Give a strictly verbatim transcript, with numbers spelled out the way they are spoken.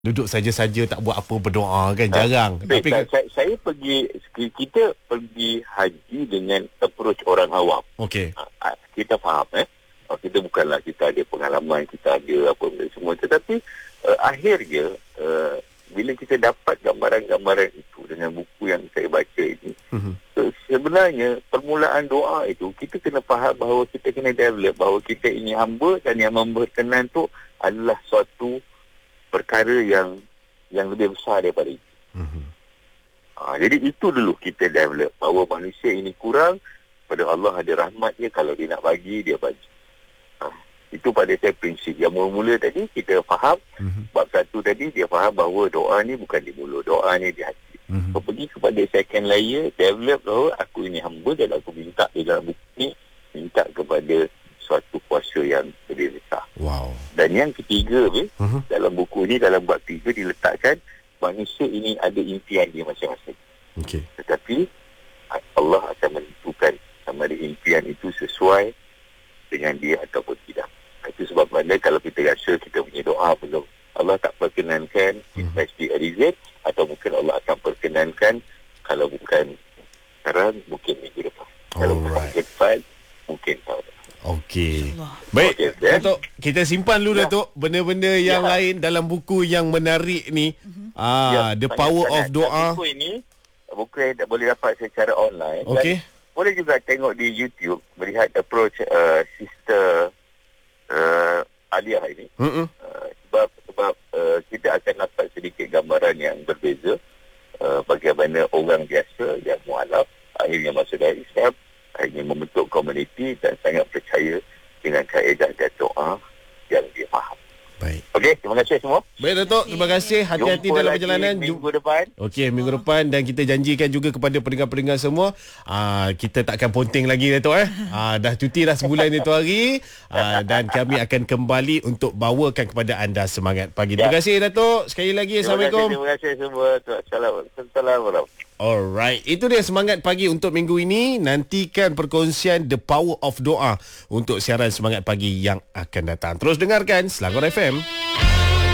duduk saja-saja tak buat apa, berdoa kan, jarang. Ha, Tapi saya, saya, saya pergi, kita pergi haji dengan approach orang awam. okey. Ha, kita faham eh. Kita bukanlah kita ada pengalaman, kita ada apa benda semua. Tetapi uh, akhirnya uh, bila kita dapat gambaran-gambaran itu dengan buku yang saya baca ini, uh-huh. so, sebenarnya permulaan doa itu kita kena faham bahawa kita kena develop bahawa kita ini hamba dan yang memberkenan tu adalah suatu perkara yang yang lebih besar daripada itu. Uh-huh. Ha, jadi itu dulu kita develop bahawa manusia ini kurang, pada Allah ada rahmat dia, kalau dia nak bagi dia bagi. Ha, itu pada saya prinsip yang mula-mula tadi kita faham. Uh-huh. Bab satu tadi dia faham bahawa doa ni bukan di mulut, doa ni di hati. Uh-huh. So, pergi kepada second layer, develop bahawa aku ini hamba dan aku minta di dalam buku ni, minta kepada suatu kuasa yang lebih besar. Wow. Dan yang ketiga, uh-huh. dalam buku ni, dalam bab tiga diletakkan manusia ini ada impian dia masing-masing. Okay. Tetapi Allah akan menentukan sama ada impian itu sesuai dengan dia ataupun tidak. Itu sebab mana kalau kita rasa kita punya doa belum, Allah tak perkenankan, it uh-huh. must be a reason, atau mungkin Allah akan perkenankan, kalau bukan sekarang mungkin minggu depan. Kalau bukan minggu depan mungkin tahun depan. Okey. Baik, okay, Datuk, kita simpan dulu ya. Datuk benda-benda yang ya. lain dalam buku yang menarik ni. Uh-huh. Ah, ya, The Power of Doa. Buku ini buku yang tak boleh dapat secara online. Okey. Boleh juga tengok di YouTube, melihat approach uh, Sister uh, Alia ini. Uh-huh. Uh, sebab sebab uh, kita akan dapat sedikit gambaran yang berbeza uh, bagaimana orang biasa yang mualaf akhirnya masuk dalam Islam, akhirnya membentuk komuniti dan sangat percaya dengan kaedah dan doa yang dia faham. Baik. Okey, terima kasih semua. Baik Datuk, terima kasih. Hati-hati Jumpa dalam lagi perjalanan. minggu depan. Okey, minggu depan, dan kita janjikan juga kepada pendengar-pendengar semua, aa, kita takkan ponting lagi Datuk eh. Aa, dah cuti dah sebulan itu hari, aa, dan kami akan kembali untuk bawakan kepada anda semangat pagi. Terima kasih Datuk. Sekali lagi Assalamualaikum. Terima kasih, terima kasih semua. Assalamualaikum. Alright, itu dia semangat pagi untuk minggu ini. Nantikan perkongsian The Power of Doa untuk siaran semangat pagi yang akan datang. Terus dengarkan Selangor F M.